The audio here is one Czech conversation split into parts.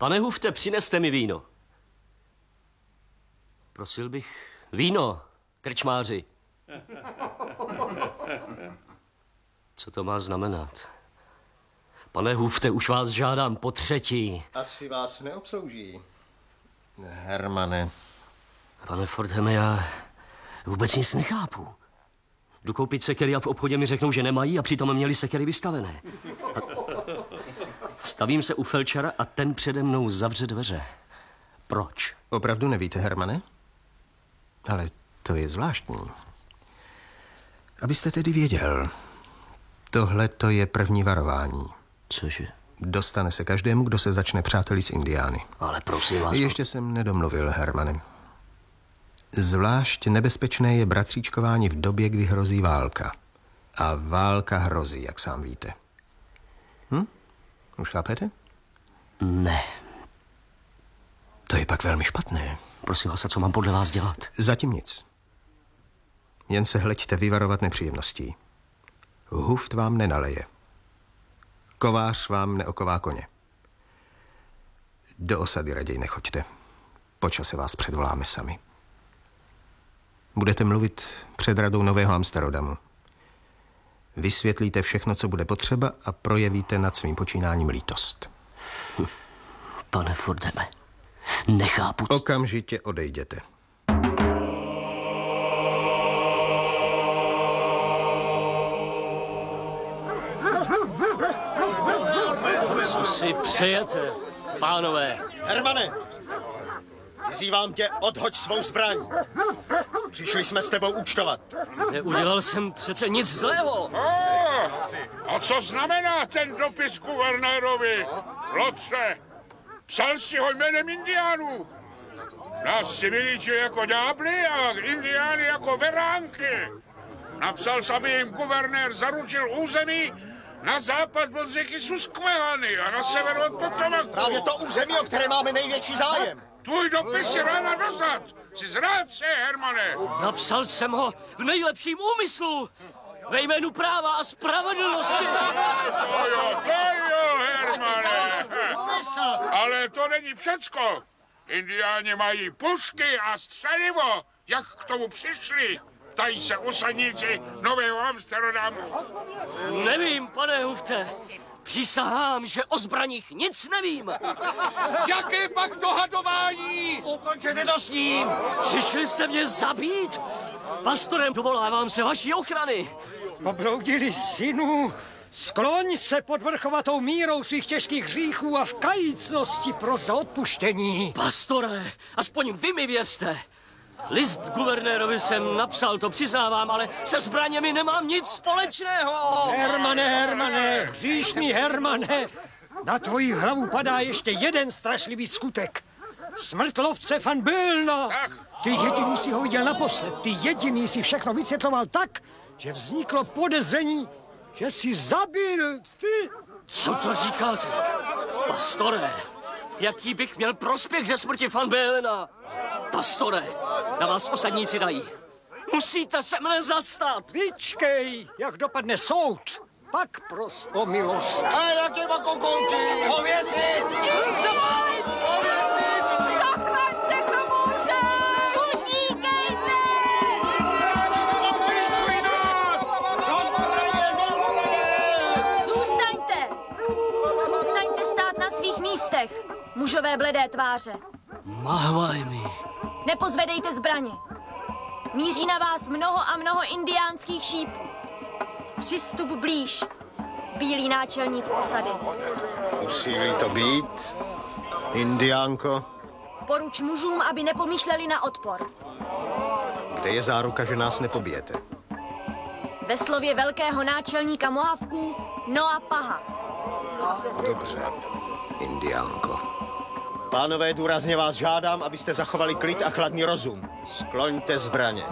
Pane Hufte, přineste mi víno. Prosil bych víno, krčmáři. Co to má znamenat? Pane Hufte, už vás žádám po třetí. Asi vás neobslouží, Hermane. Pane Fordhame, já vůbec nic nechápu. Jdu koupit sekery a v obchodě mi řeknou, že nemají a přitom měli sekery vystavené. Stavím se u felčara a ten přede mnou zavře dveře. Proč? Opravdu nevíte, Hermane? Ale to je zvláštní. Abyste tedy věděl, tohle to je první varování. Cože? Dostane se každému, kdo se začne přáteli s Indiány. Ale prosím vás... Ještě jsem nedomluvil, Hermane. Zvlášť nebezpečné je bratříčkování v době, kdy hrozí válka. A válka hrozí, jak sám víte. Už chápete? Ne. To je pak velmi špatné. Prosím vás, a co mám podle vás dělat? Zatím nic. Jen se hleďte vyvarovat nepříjemností. Huft vám nenaleje. Kovář vám neoková koně. Do osady raději nechoďte. Po čase vás předvoláme sami. Budete mluvit před radou Nového Amsterdamu. Vysvětlíte všechno, co bude potřeba a projevíte nad svým počínáním lítost. Pane Fordhame, nechápu... Okamžitě odejděte. Co si přejete, pánové? Hermane, vyzývám tě, odhoď svou zbraň. Přišli jsme s tebou účtovat. Neudělal jsem přece nic zlého. A co znamená ten dopis guvernérovi? Lotře, psal si ho jménem Indiánů. Nás si vylíčil jako ďábly a Indiány jako beránky. Napsal, aby jim guvernér zaručil území na západ od řeky Susquehany a na sever od Potomacu. Právě to území, o které máme největší zájem. Tvůj dopis je rána dozad. Jsi zrádce, Hermane. Napsal jsem ho v nejlepším úmyslu. Ve jménu práva a spravedlnosti. To jo, Hermane. Ale to není všecko. Indiáni mají pušky a střelivo. Jak k tomu přišli? Tají se osadníci Nového Amsterdamu. Nevím, pane Hufte. Přísahám, že o zbraních nic nevím. Jaké pak dohadování? Ukončete to s ním. Přišli jste mě zabít? Pastorem, dovolávám se vaší ochrany. Pobloudili synu, skloň se pod vrchovatou mírou svých těžkých hříchů a v kajícnosti pros za odpuštění. Pastore, aspoň vy mi věřte. List guvernérovi jsem napsal, to přiznávám, ale se zbraněmi nemám nic společného. Hermane, hříšný Hermane, na tvoji hlavu padá ještě jeden strašlivý skutek. Smrt lovce van Bölna. Ty jediný si ho viděl naposled, ty jediný si všechno vysvětloval tak, že vzniklo podezření, že jsi zabil ty. Co to říkáte? Pastore, jaký bych měl prospěch ze smrti van Bölna? Pastore, na vás osadníci dají. Musíte se mne zastat. Vyčkej, jak dopadne soud. Pak pros o milost. A jaké makokolky? Pověsit! Pověsit! Zachraň se, kdo může! Utíkejte! Obklíčuj nás! Zůstaňte stát na svých místech, mužové bledé tváře. Mahvaj mi. Nepozvedejte zbraně. Míří na vás mnoho a mnoho indiánských šípů. Přistup blíž, bílý náčelník osady. Musí-li to být, Indiánko? Poruč mužům, aby nepomýšleli na odpor. Kde je záruka, že nás nepobijete? Ve slově velkého náčelníka Mohavků Noa Paha. Dobře, Indiánko. Pánové, důrazně vás žádám, abyste zachovali klid a chladný rozum. Skloňte zbraně.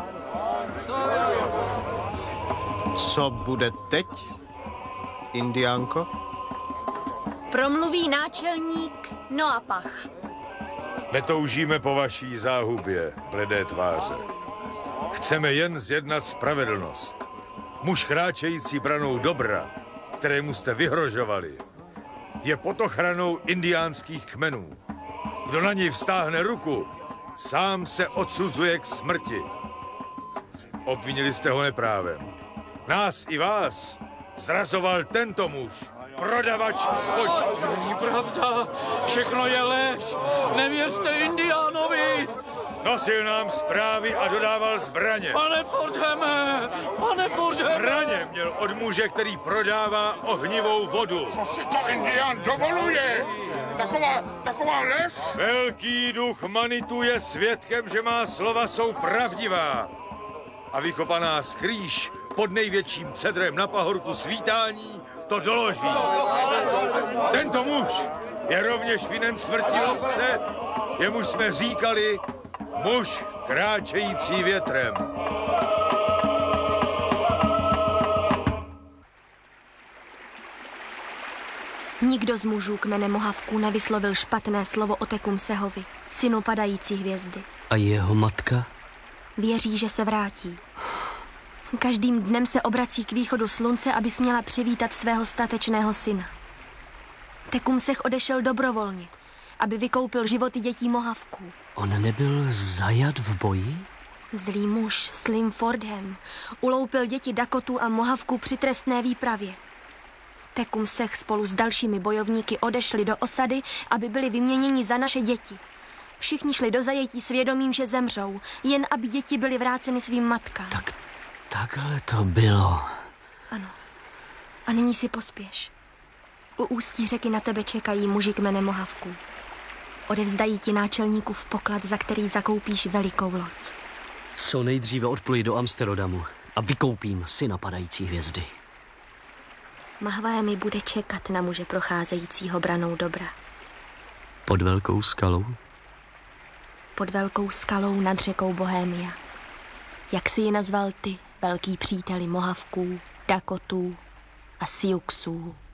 Co bude teď, Indiánko? Promluví náčelník Noa Pach. Netoužíme po vaší záhubě, bledé tváře. Chceme jen zjednat spravedlnost. Muž kráčející branou dobra, kterému jste vyhrožovali, je pod ochranou indiánských kmenů. Kdo na něj vztáhne ruku, sám se odsuzuje k smrti. Obvinili jste ho neprávem. Nás i vás zrazoval tento muž, prodavač zboží. Není pravda, všechno je lež. Nevěřte Indiánovi. Nosil nám zprávy a dodával zbraně. Pane Fordhame, pane Fordhame. Zbraně měl od muže, který prodává ohnivou vodu. Co si to Indián dovoluje? Taková lež? Velký duch Manitu je svědkem, že má slova jsou pravdivá. A vykopaná skrýš pod největším cedrem na pahorku svítání to doloží. Tento muž je rovněž vinen smrti lovce, jemuž jsme říkali muž kráčející větrem. Nikdo z mužů kmene Mohavků nevyslovil špatné slovo o Tecumsehovi, synu padající hvězdy. A jeho matka? Věří, že se vrátí. Každým dnem se obrací k východu slunce, aby směla přivítat svého statečného syna. Tecumseh odešel dobrovolně, aby vykoupil životy dětí Mohavků. On nebyl zajat v boji? Zlý muž, Slim Fordham, uloupil děti Dakotů a Mohavků při trestné výpravě. Tecumseh spolu s dalšími bojovníky odešli do osady, aby byli vyměněni za naše děti. Všichni šli do zajetí svědomím, že zemřou, jen aby děti byly vráceny svým matkám. Takhle to bylo. Ano. A nyní si pospěš. U ústí řeky na tebe čekají muži kmene Mohavků. Odevzdají ti náčelníkův poklad, za který zakoupíš velikou loď. Co nejdříve odpluji do Amsterdamu a vykoupím syna padající hvězdy. Mahvé mi bude čekat na muže procházejícího branou dobra. Pod velkou skalou? Pod velkou skalou nad řekou Bohémia. Jak si ji nazval ty, velký příteli Mohavků, Dakotů a Siouxů.